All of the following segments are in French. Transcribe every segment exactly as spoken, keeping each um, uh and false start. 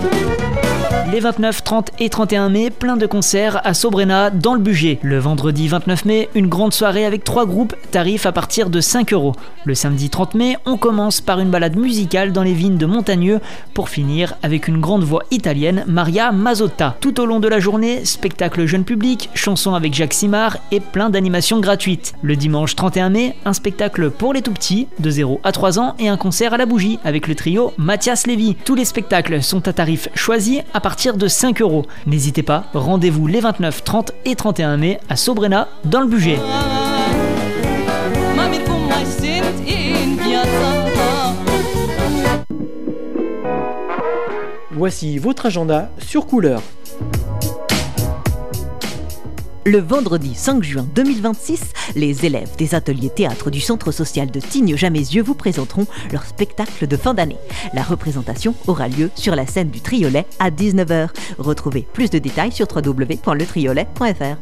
Les vingt-neuf, trente et trente et un mai, plein de concerts à Sobrena dans le Bugey. Le vendredi vingt-neuf mai, une grande soirée avec trois groupes, tarifs à partir de cinq euros. Le samedi trente mai, on commence par une balade musicale dans les vignes de Montagneux pour finir avec une grande voix italienne, Maria Mazzotta. Tout au long de la journée, spectacle jeune public, chansons avec Jacques Simard et plein d'animations gratuites. Le dimanche trente et un mai, un spectacle pour les tout-petits, de zéro à trois ans et un concert à la bougie avec le trio Mathias Lévy. Tous les spectacles sont à tarif choisi à partir de cinq euros. N'hésitez pas, rendez-vous les vingt-neuf, trente et trente et un mai à Sobrena dans le Bugey. Voici votre agenda sur Couleur. Le vendredi cinq juin deux mille vingt-six, les élèves des ateliers théâtre du centre social de Tignes-Jamézieux vous présenteront leur spectacle de fin d'année. La représentation aura lieu sur la scène du Triolet à dix-neuf heures. Retrouvez plus de détails sur w w w point le triolet point f r.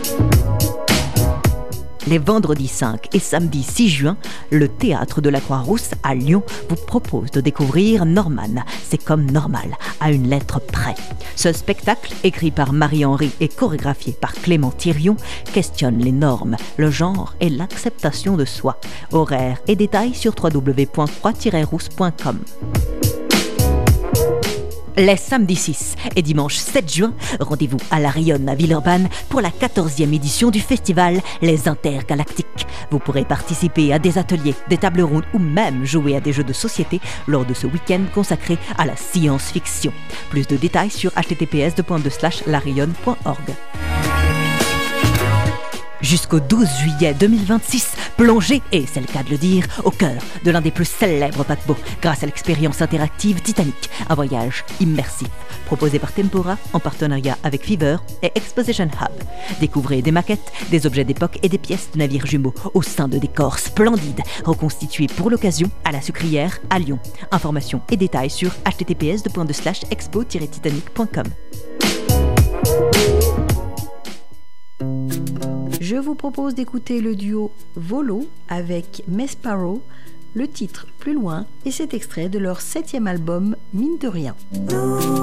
Les vendredis cinq et samedi six juin, le Théâtre de la Croix-Rousse à Lyon vous propose de découvrir Norman, c'est comme normal, à une lettre près. Ce spectacle, écrit par Marie-Henri et chorégraphié par Clément Thirion, questionne les normes, le genre et l'acceptation de soi. Horaires et détails sur w w w point croix tiret rousse point com. Les samedis six et dimanche sept juin, rendez-vous à la Rayonne à Villeurbanne pour la quatorzième édition du festival Les Intergalactiques. Vous pourrez participer à des ateliers, des tables rondes ou même jouer à des jeux de société lors de ce week-end consacré à la science-fiction. Plus de détails sur h t t p s deux point deux slash la rayonne point org. Jusqu'au douze juillet deux mille vingt-six, plongez, et c'est le cas de le dire, au cœur de l'un des plus célèbres paquebots grâce à l'expérience interactive Titanic, un voyage immersif proposé par Tempora en partenariat avec Fever et Exposition Hub. Découvrez des maquettes, des objets d'époque et des pièces de navires jumeaux au sein de décors splendides reconstitués pour l'occasion à la Sucrière à Lyon. Informations et détails sur h t t p s deux point deux slash expo tiret titanic point com. Je vous propose d'écouter le duo Volo avec Mesparo, le titre Plus loin, et cet extrait de leur septième album Mine de rien.